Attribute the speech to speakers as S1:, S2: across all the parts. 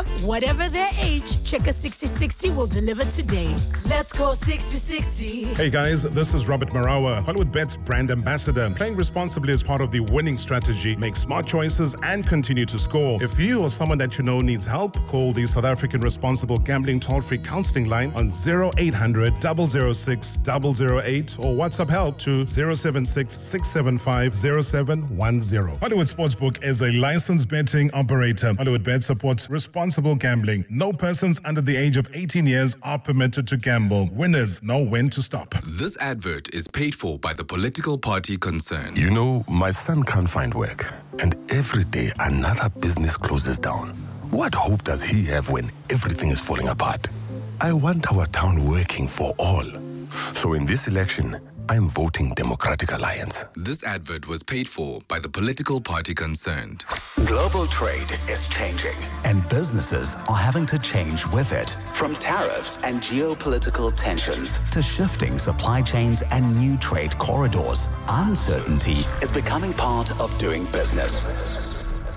S1: love, whatever their age, Checker 6060 will deliver today. Let's go 6060.
S2: Hey guys, this is Robert Marawa, Hollywood Bets brand ambassador. Playing responsibly is part of the winning strategy. Make smart choices and continue to score. If you or someone that you know needs help, call the South African Responsible Gambling Toll-Free Counseling Line on 0800 006 008 or WhatsApp help to 076 675 0710. Hollywood Sportsbook is a licensed betting operator. Hollywood Bet supports responsible gambling. No persons under the age of 18 years are permitted to gamble. Winners know when to stop.
S3: This advert is paid for by the political party concerned.
S4: You know, my son can't find work, and every day another business closes down. What hope does he have when everything is falling apart? I want our town working for all. So in this election, I'm voting Democratic Alliance.
S3: This advert was paid for by the political party concerned.
S5: Global trade is changing, and businesses are having to change with it. From tariffs and geopolitical tensions to shifting supply chains and new trade corridors, uncertainty is becoming part of doing business.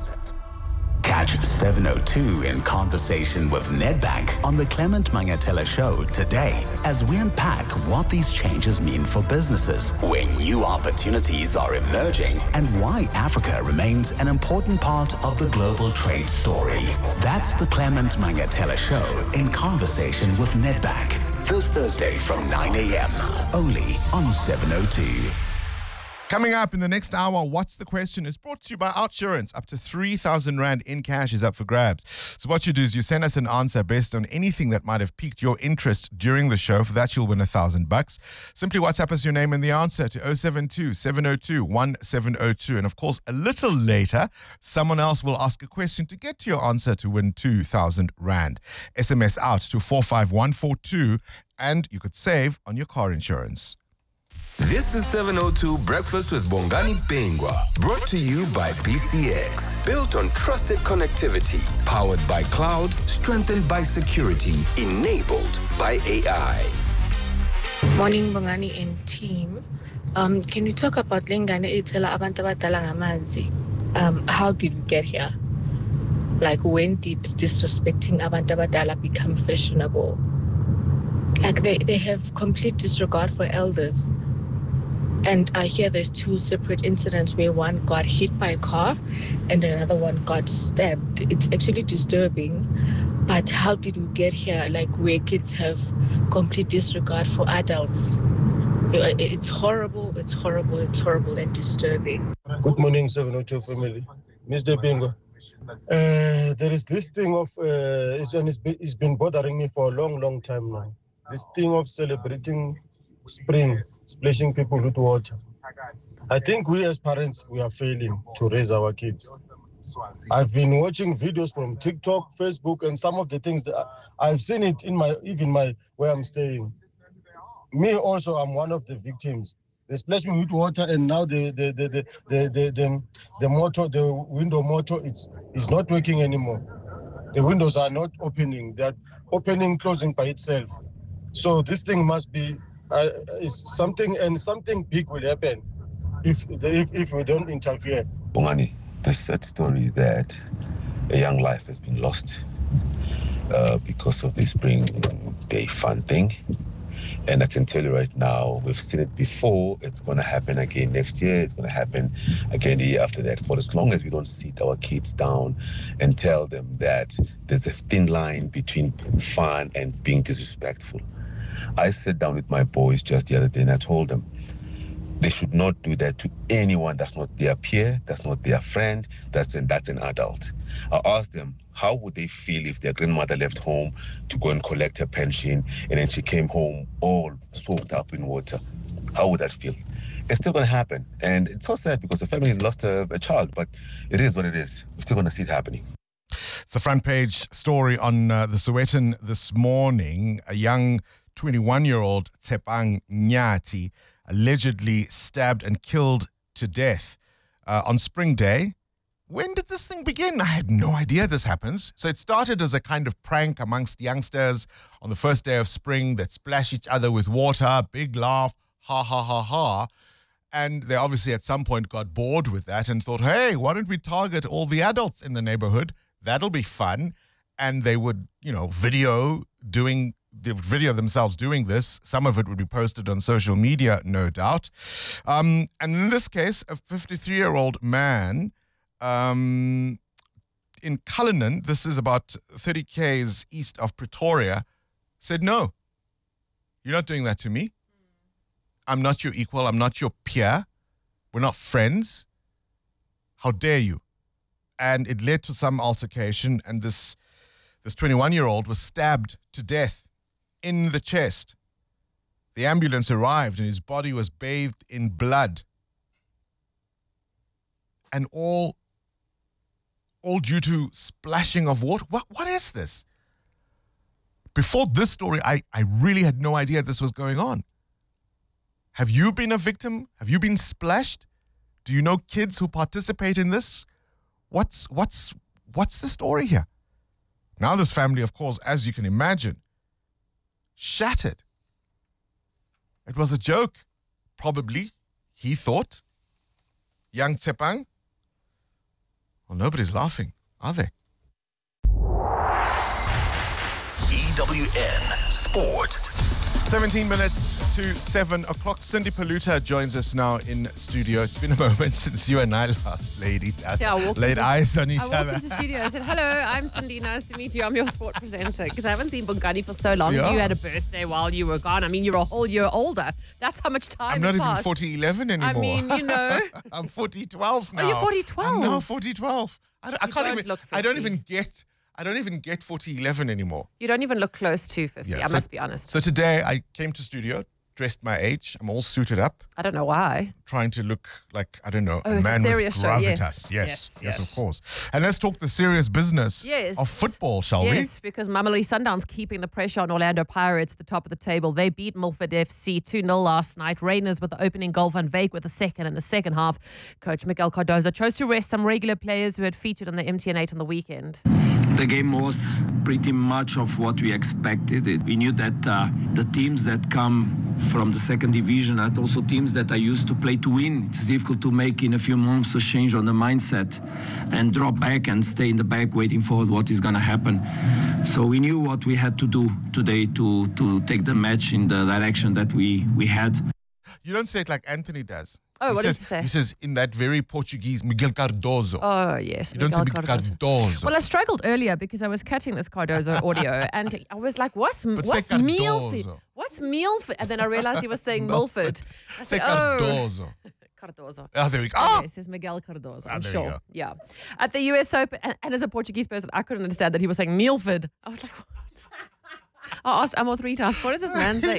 S5: Catch 702 in conversation with Nedbank on the Clement Mangatela Show today as we unpack what these changes mean for businesses, where new opportunities are emerging, and why Africa remains an important part of the global trade story. That's the Clement Mangatela Show in conversation with Nedbank. This Thursday from 9 a.m. only on 702.
S6: Coming up in the next hour, What's the Question is brought to you by Outsurance. Up to 3,000 Rand in cash is up for grabs. So what you do is you send us an answer based on anything that might have piqued your interest during the show. For that, you'll win $1,000. Simply WhatsApp us your name and the answer to 072 702 1702. And of course, a little later, someone else will ask a question to get to your answer to win 2,000 Rand. SMS out to 45142 and you could save on your car insurance.
S3: This is 702 Breakfast with Bongani Bengwa, brought to you by BCX. Built on trusted connectivity, powered by cloud, strengthened by security, enabled by AI.
S7: Morning, Bongani and team. Can you talk about Lengane Itela Abantu Abadala Ngamanzi? How did we get here? Like, when did disrespecting Abantu Abadala become fashionable? Like, they have complete disregard for elders. And I hear there's two separate incidents where one got hit by a car and another one got stabbed. It's actually disturbing. But how did we get here? Like, where kids have complete disregard for adults. It's horrible, it's horrible, it's horrible and disturbing.
S8: Good morning, 702 family. Mr. Bingo. There is this thing of, it's been bothering me for a long, long time now. This thing of celebrating spring, splashing people with water. I think we as parents, we are failing to raise our kids. I've been watching videos from TikTok, Facebook, and some of the things that I've seen it in where I'm staying. Me also, I'm one of the victims. They splashed me with water, and now the motor, the window motor, it's not working anymore. The windows are not opening; they're opening, closing by itself. So this thing must be something, and something big will happen if we don't interfere.
S4: Bongani, the sad story is that a young life has been lost because of the Spring Day Fun thing. And I can tell you right now, we've seen it before. It's going to happen again next year. It's going to happen again the year after that. For as long as we don't sit our kids down and tell them that there's a thin line between fun and being disrespectful. I sat down with my boys just the other day and I told them they should not do that to anyone that's not their peer, that's not their friend, that's an adult. I asked them, how would they feel if their grandmother left home to go and collect her pension and then she came home all soaked up in water? How would that feel? It's still going to happen. And it's so sad because the family lost a child, but it is what it is. We're still going to see it happening.
S6: It's the front page story on the Sowetan this morning. A young 21-year-old Tshepang Nyati allegedly stabbed and killed to death on Spring Day. When did this thing begin? I had no idea this happens. So it started as a kind of prank amongst youngsters on the first day of spring that splash each other with water, big laugh, ha, ha, ha, ha. And they obviously at some point got bored with that and thought, hey, why don't we target all the adults in the neighborhood? That'll be fun. and they would, video themselves doing this. Some of it would be posted on social media, no doubt. And in this case, a 53-year-old man in Cullinan, this is about 30 k's east of Pretoria, said, no, you're not doing that to me. I'm not your equal. I'm not your peer. We're not friends. How dare you? And it led to some altercation, and this 21-year-old was stabbed to death in the chest. The ambulance arrived, and his body was bathed in blood. And all due to splashing of water. What is this? Before this story, I really had no idea this was going on. Have you been a victim? Have you been splashed? Do you know kids who participate in this? What's the story here? Now this family, of course, as you can imagine, shattered. It was a joke, probably, he thought. Young Tshepang. Well, nobody's laughing, are they?
S5: EWN Sport.
S6: 17 minutes to 7 o'clock. Cindy Paluta joins us now in studio. It's been a moment since you and I last laid eyes on each other.
S9: I walked into studio. I said, hello, I'm Cindy. Nice to meet you. I'm your sport presenter. Because I haven't seen Bongani for so long.
S6: Yeah.
S9: You had a birthday while you were gone. I mean, you're a whole year older. That's how much time
S6: I'm
S9: has
S6: not
S9: passed.
S6: even 4011 anymore.
S9: I mean,
S6: I'm 4012 now.
S9: Oh, you're 4012?
S6: I'm now 4012. I don't even get 4011 anymore.
S9: You don't even look close to 50,
S6: Yeah,
S9: I must be honest.
S6: So today I came to studio, dressed my age. I'm all suited up,
S9: I don't know why.
S6: trying to look like, I don't know,
S9: Oh,
S6: a
S9: it's a
S6: man
S9: serious
S6: with
S9: show.
S6: gravitas.
S9: Yes,
S6: Of course. And let's talk the serious business of football, shall we?
S9: Yes, because Mamelodi Sundowns keeping the pressure on Orlando Pirates at the top of the table. They beat Milford FC 2-0 last night. Rainers with the opening goal, Van Veek with the second in the second half. Coach Miguel Cardozo chose to rest some regular players who had featured on the MTN8 on the weekend.
S10: The game was pretty much of what we expected. We knew that the teams that come from the second division are also teams that are used to play to win. It's difficult to make in a few months a change on the mindset and drop back and stay in the back waiting for what is going to happen. So we knew what we had to do today to take the match in the direction that we had.
S6: You don't say it like Anthony does.
S9: Oh, what does he say?
S6: He says in that very Portuguese, Miguel Cardozo.
S9: Oh, yes.
S6: You don't say Miguel Cardozo.
S9: Well, I struggled earlier because I was cutting this Cardozo audio and I was like, what's Milford? What's Milford? And then I realized he was saying Milford. I
S6: Say
S9: said,
S6: Cardozo.
S9: Cardozo.
S6: Oh, there we go.
S9: Oh! Yes, it's Miguel Cardozo, I'm
S6: there
S9: sure.
S6: you go.
S9: Yeah. At the US Open, and as a Portuguese person, I couldn't understand that he was saying Milford. I was like, what? I asked Amo 3 times, what does this man say?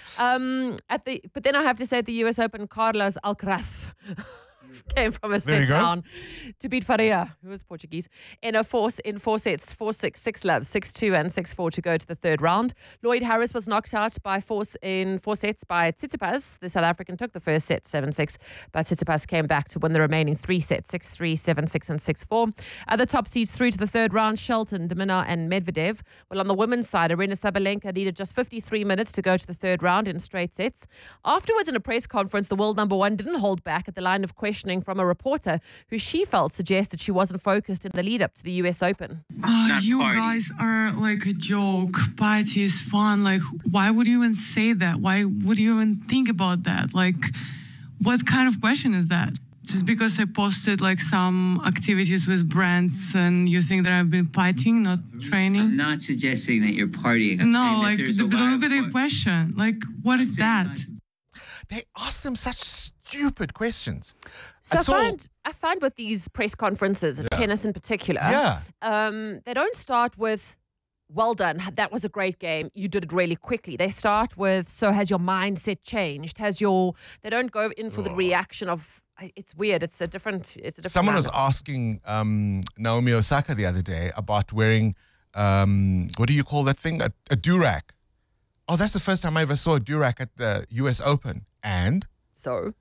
S9: But then I have to say at the US Open, Carlos Alcaraz came from a step down to beat Faria, who was Portuguese, in four sets, 4-6, 6-love, 6-2 and 6-4 to go to the third round. Lloyd Harris was knocked out in 4 sets by Tsitsipas. The South African took the first set, 7-6, but Tsitsipas came back to win the remaining 3 sets, 6-3, 7-6 and 6-4. Other top seeds through to the third round, Shelton, Demina and Medvedev. Well, on the women's side, Aryna Sabalenka needed just 53 minutes to go to the third round in straight sets. Afterwards, in a press conference, the world number one didn't hold back at the line of questioning from a reporter who she felt suggested she wasn't focused in the lead up to the US Open.
S11: You guys are like a joke. Party is fun. Like, why would you even say that? Why would you even think about that? Like, what kind of question is that? Just because I posted like some activities with brands and you think that I've been partying, not training?
S12: I'm not suggesting that you're partying.
S11: No, like, look at the question. Like, what is that?
S6: They ask them such stupid questions.
S9: So I find with these press conferences, tennis in particular, they don't start with, well done, that was a great game, you did it really quickly. They start with, so has your mindset changed? They don't go in for the reaction of, it's weird, it's a different
S6: Someone was asking Naomi Osaka the other day about wearing, what do you call that thing? A do-rag. Oh, that's the first time I ever saw a do-rag at the US Open. And?
S9: So?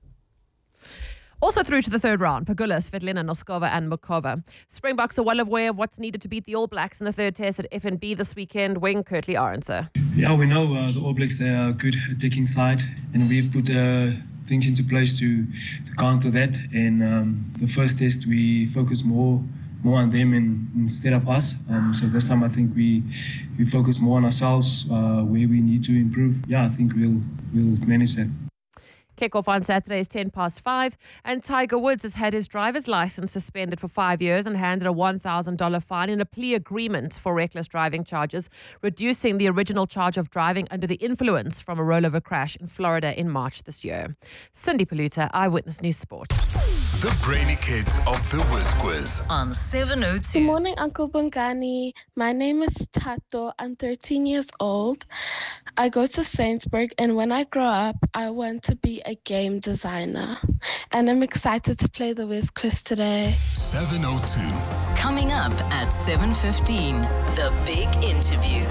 S9: Also through to the third round, Pagula, Svetlana, Noskova and Mukova. Springboks are well aware of what's needed to beat the All Blacks in the third test at FNB this weekend. Wing Kurtley Arendse.
S13: Yeah, we know the All Blacks, they are good at taking side, and we've put things into place to counter that. And the first test, we focused more more on them instead of us. So this time I think we focus more on ourselves, where we need to improve. Yeah, I think we'll manage that.
S9: Kickoff on Saturday is 5:10, and Tiger Woods has had his driver's license suspended for 5 years and handed a $1,000 fine in a plea agreement for reckless driving charges, reducing the original charge of driving under the influence from a rollover crash in Florida in March this year. Cindy Paluta, Eyewitness News Sport.
S3: The Brainy Kids of the Whiz Quiz
S14: on 702.
S15: Good morning, Uncle Bongani. My name is Tato. I'm 13 years old. I go to Saintsburg, and when I grow up, I want to be a game designer. And I'm excited to play the Whiz Quiz today.
S3: 702.
S14: Coming up at 7:15, the big interview.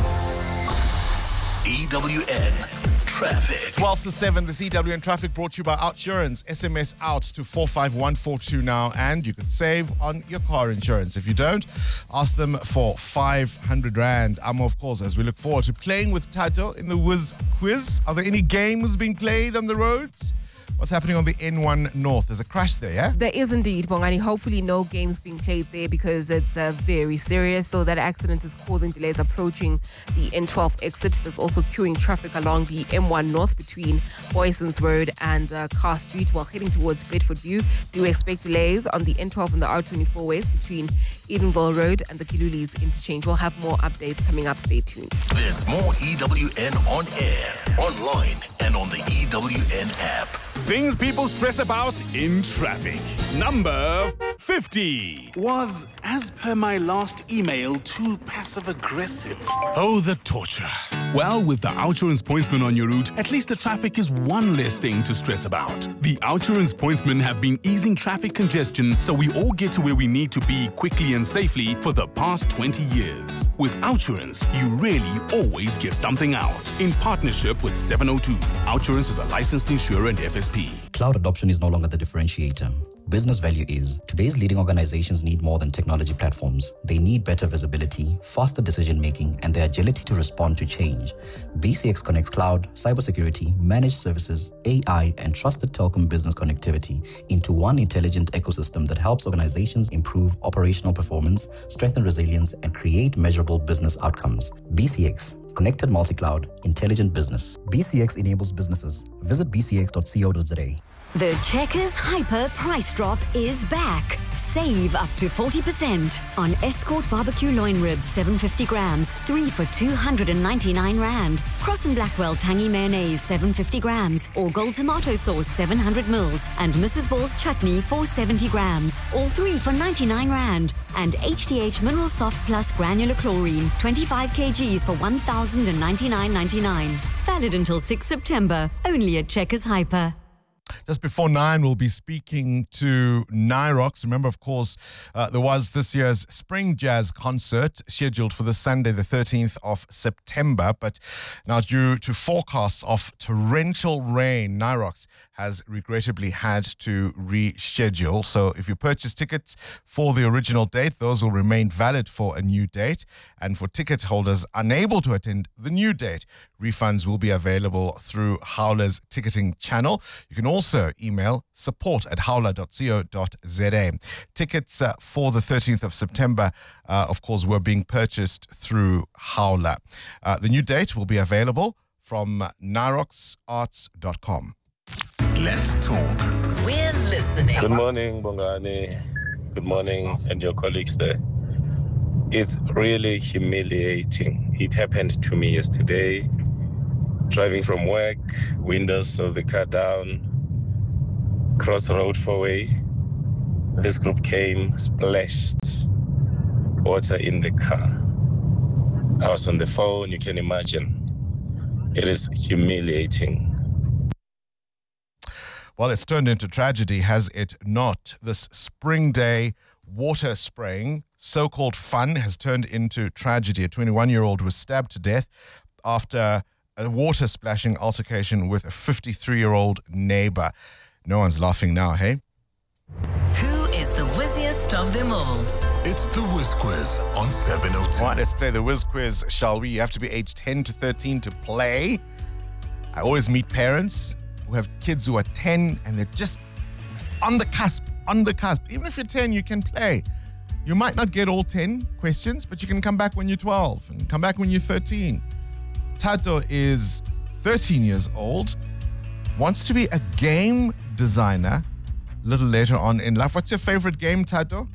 S3: EWN Traffic.
S6: 12 to 7, this EWN Traffic brought to you by Outsurance. SMS out to 45142 now, and you can save on your car insurance. If you don't, ask them for 500 Rand. Of course, as we look forward to playing with Tato in the Whiz Quiz. Are there any games being played on the roads? What's happening on the N1 North? There's a crash there, yeah?
S16: There is indeed, Bongani. Hopefully no games being played there because it's very serious. So that accident is causing delays approaching the N12 exit. There's also queuing traffic along the M1 North between Boyson's Road and Carr Street while heading towards Bedford View. Do expect delays on the N12 and the R24 West between Edenville Road and the Kilulis interchange. We'll have more updates coming up. Stay tuned.
S3: There's more EWN on air, online, and on the EWN app.
S17: Things people stress about in traffic. Number 50 was, as per my last email, too passive-aggressive. Oh, the torture. Well, with the Outsurance pointsman on your route, at least the traffic is one less thing to stress about. The Outsurance pointsmen have been easing traffic congestion so we all get to where we need to be quickly and safely for the past 20 years. With Outsurance, you really always get something out. In partnership with 702, Outsurance is a licensed insurer and FSP.
S18: Cloud adoption is no longer the differentiator. Business value is. Today's leading organizations need more than technology platforms. They need better visibility, faster decision-making, and the agility to respond to change. BCX connects cloud, cybersecurity, managed services, AI, and trusted telecom business connectivity into one intelligent ecosystem that helps organizations improve operational performance, strengthen resilience, and create measurable business outcomes. BCX, Connected Multi-Cloud, Intelligent Business. BCX enables businesses. Visit bcx.co.za.
S19: The Checkers Hyper Price Drop is back. Save up to 40% on Escort Barbecue Loin Ribs 750 grams, 3 for 299 Rand. Cross and Blackwell Tangy Mayonnaise 750 grams, or Gold Tomato Sauce 700 mils, and Mrs. Ball's Chutney 470 grams, all 3 for 99 Rand. And HDH Mineral Soft Plus Granular Chlorine 25 kgs for 1,099.99. Valid until 6 September, only at Checkers Hyper.
S6: Just before 9, we'll be speaking to Nyrox. Remember, of course, there was this year's Spring Jazz concert scheduled for the Sunday, the 13th of September. But now, due to forecasts of torrential rain, Nyrox has regrettably had to reschedule. So if you purchase tickets for the original date, those will remain valid for a new date. And for ticket holders unable to attend the new date, refunds will be available through Howler's ticketing channel. You can also email support@howler.co.za. Tickets for the 13th of September, of course, were being purchased through Howler. The new date will be available from nyroxarts.com.
S3: Let's talk.
S14: We're listening.
S8: Good morning, Bongani. Good morning, and your colleagues there. It's really humiliating. It happened to me yesterday. Driving from work, windows of the car down, crossroad 4-way. This group came, splashed water in the car. I was on the phone, you can imagine. It is humiliating.
S6: Well, it's turned into tragedy, has it not? This spring day water spraying, so-called fun, has turned into tragedy. A 21-year-old was stabbed to death after a water splashing altercation with a 53-year-old neighbor. No one's laughing now, hey?
S14: Who is the whizziest of them all?
S3: It's the Whiz Quiz on 702.
S6: All right, let's play the Whiz Quiz, shall we? You have to be aged 10 to 13 to play. I always meet parents who have kids who are 10 and they're just on the cusp. Even if you're 10, you can play. You might not get all 10 questions, but you can come back when you're 12 and come back when you're 13. Tato is 13 years old, wants to be a game designer a little later on in life. What's your favorite game, Tato?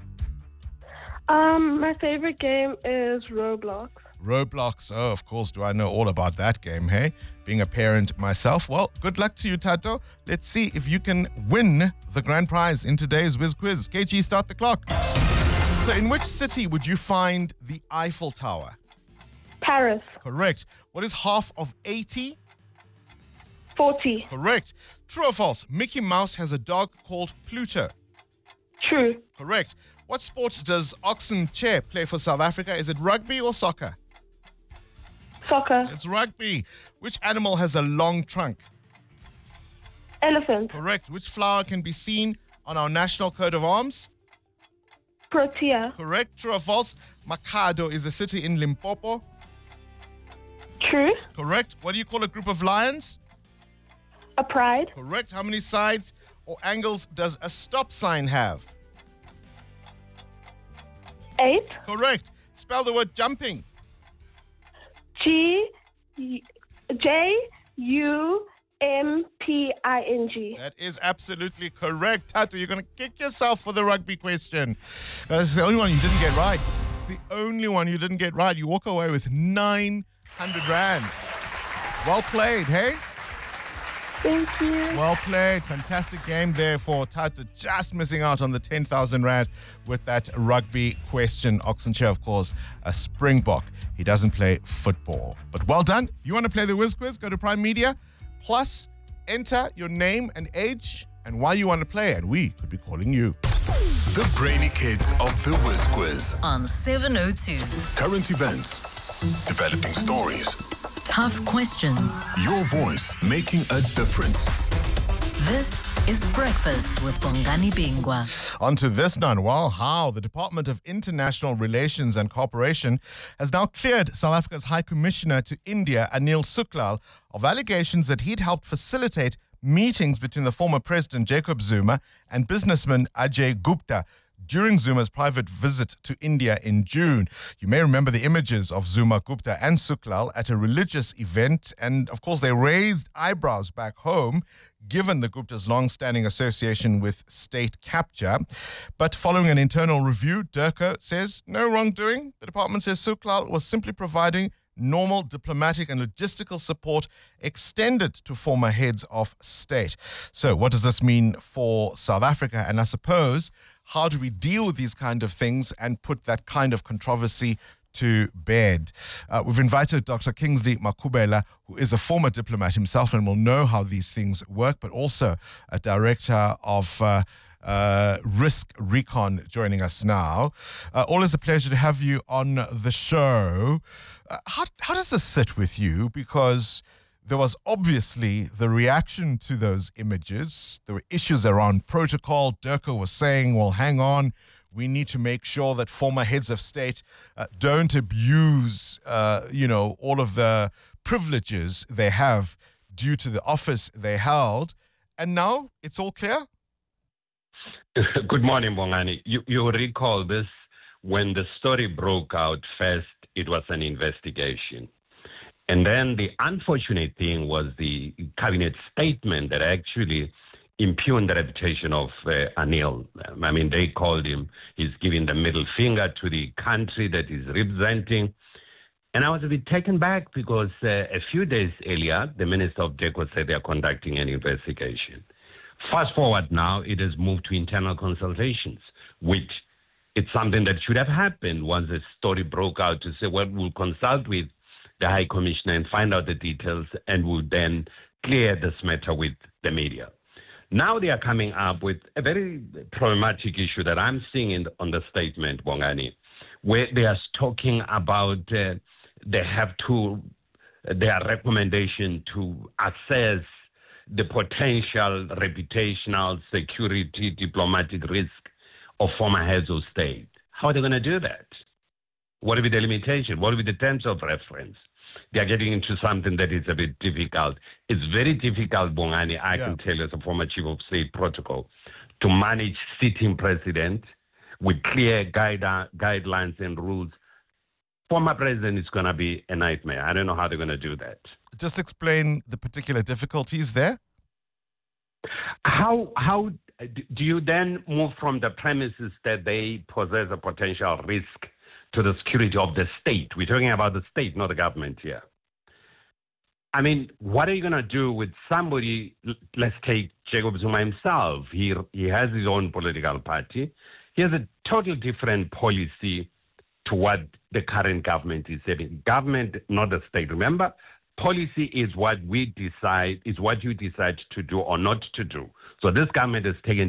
S15: My favorite game is Roblox.
S6: Roblox. Oh, of course, do I know all about that game, hey? Being a parent myself. Well, good luck to you, Tato. Let's see if you can win the grand prize in today's Whiz Quiz. KG, start the clock. So in which city would you find the Eiffel Tower?
S15: Paris.
S6: Correct. What is half of 80?
S15: 40.
S6: Correct. True or false? Mickey Mouse has a dog called Pluto.
S15: True.
S6: Correct. What sport does Oxen Chair play for South Africa? Is it rugby or soccer?
S15: Soccer.
S6: It's rugby. Which animal has a long trunk?
S15: Elephant.
S6: Correct. Which flower can be seen on our national coat of arms?
S15: Protea.
S6: Correct. True or false? Makhado is a city in Limpopo.
S15: True.
S6: Correct. What do you call a group of lions?
S15: A pride.
S6: Correct. How many sides or angles does a stop sign have?
S15: 8.
S6: Correct. Spell the word jumping.
S15: Jumping.
S6: That is absolutely correct. Tato, you're going to kick yourself for the rugby question. That's the only one you didn't get right. It's the only one you didn't get right. You walk away with 900 Rand. Well played, hey?
S15: Thank you.
S6: Well played. Fantastic game there for Tato. Just missing out on the 10,000 Rand with that rugby question. Oxenchair, of course, a Springbok. He doesn't play football. But well done. If you want to play the Whiz Quiz, go to Prime Media. Plus, enter your name and age and why you want to play. And we could be calling you.
S3: The Brainy Kids of the Whiz Quiz.
S14: On 702.
S3: Current events. Developing stories.
S14: Tough questions.
S3: Your voice making a difference.
S14: This is Breakfast with Bongani Bingwa.
S6: On to this one. Well, how the Department of International Relations and Cooperation has now cleared South Africa's High Commissioner to India, Anil Suklal, of allegations that he'd helped facilitate meetings between the former President Jacob Zuma and businessman Ajay Gupta during Zuma's private visit to India in June. You may remember the images of Zuma, Gupta and Suklal at a religious event, and of course they raised eyebrows back home given the Gupta's long-standing association with state capture. But following an internal review, DIRCO says no wrongdoing. The department says Suklal was simply providing normal diplomatic and logistical support extended to former heads of state. So what does this mean for South Africa? And I suppose, how do we deal with these kind of things and put that kind of controversy to bed? We've invited Dr. Kingsley Makubela, who is a former diplomat himself and will know how these things work, but also a director of Risk Recon, joining us now. Always a pleasure to have you on the show. How does this sit with you? Because there was obviously the reaction to those images. There were issues around protocol. DIRCO was saying, well, hang on, we need to make sure that former heads of state don't abuse, all of the privileges they have due to the office they held. And now it's all clear?
S20: Good morning, Bongani. You recall this, when the story broke out first, it was an investigation. And then the unfortunate thing was the cabinet statement that actually impugned the reputation of Anil. I mean, they called him, he's giving the middle finger to the country that he's representing. And I was a bit taken back because a few days earlier, the Minister of DIRCO said they are conducting an investigation. Fast forward now, it has moved to internal consultations, which it's something that should have happened once the story broke out, to say, well, we'll consult with the High Commissioner and find out the details, and we'll then clear this matter with the media. Now they are coming up with a very problematic issue that I'm seeing on the statement, Bongani, where they are talking about their recommendation to assess the potential reputational, security, diplomatic risk of former heads of state. How are they going to do that? What will be the limitation? What will be the terms of reference? They are getting into something that is a bit difficult. It's very difficult, Bongani, I can tell you as a former chief of state protocol, to manage sitting president with clear guidelines and rules, former president is going to be a nightmare. I don't know how they're going to do that.
S6: Just explain the particular difficulties there.
S20: How do you then move from the premises that they possess a potential risk to the security of the state? We're talking about the state, not the government here. I mean, what are you going to do with somebody? Let's take Jacob Zuma himself. He has his own political party. He has a totally different policy to what the current government is saying. Government, not the state. Remember, policy is what we decide, is what you decide to do or not to do. So this government has taken